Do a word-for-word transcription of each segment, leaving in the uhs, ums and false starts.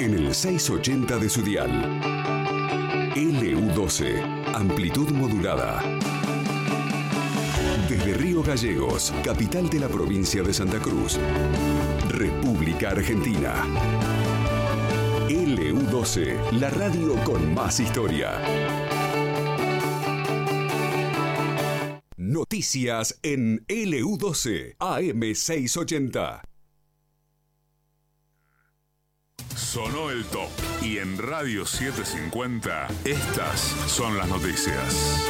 en el seiscientos ochenta de su dial. L U doce, amplitud modulada. Desde Río Gallegos, capital de la provincia de Santa Cruz, República Argentina. L U doce, la radio con más historia. Noticias en L U doce, A M seiscientos ochenta. Sonó el top y en Radio setecientos cincuenta estas son las noticias.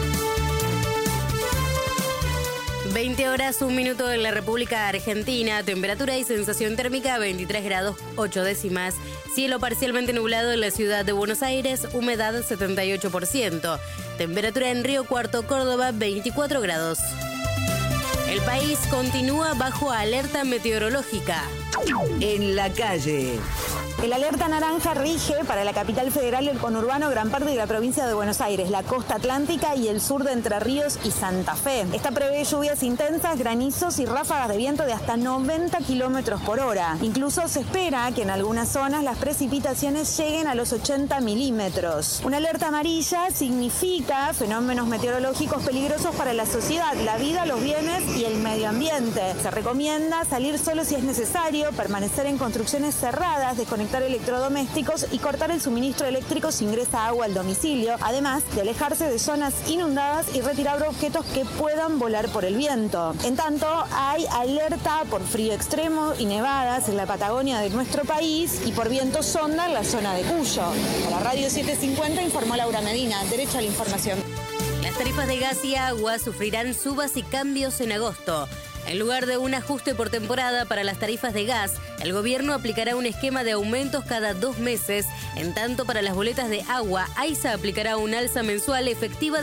veinte horas, un minuto en la República Argentina, temperatura y sensación térmica veintitrés grados ocho décimas, cielo parcialmente nublado en la ciudad de Buenos Aires, humedad setenta y ocho por ciento, temperatura en Río Cuarto, Córdoba, veinticuatro grados. El país continúa bajo alerta meteorológica. En la calle. El alerta naranja rige para la capital federal, el conurbano, gran parte de la provincia de Buenos Aires, la costa atlántica y el sur de Entre Ríos y Santa Fe. Esta prevé lluvias intensas, granizos y ráfagas de viento de hasta noventa kilómetros por hora. Incluso se espera que en algunas zonas las precipitaciones lleguen a los ochenta milímetros. Una alerta amarilla significa fenómenos meteorológicos peligrosos para la sociedad, la vida, los bienes y el medio ambiente. Se recomienda salir solo si es necesario, permanecer en construcciones cerradas, desconectar electrodomésticos y cortar el suministro eléctrico si ingresa agua al domicilio, además de alejarse de zonas inundadas y retirar objetos que puedan volar por el viento. En tanto, hay alerta por frío extremo y nevadas en la Patagonia de nuestro país y por viento sonda en la zona de Cuyo. Para Radio setecientos cincuenta informó Laura Medina. Derecho a la información. Las tarifas de gas y agua sufrirán subas y cambios en agosto. En lugar de un ajuste por temporada para las tarifas de gas, el gobierno aplicará un esquema de aumentos cada dos meses. En tanto, para las boletas de agua, AISA aplicará un alza mensual efectiva de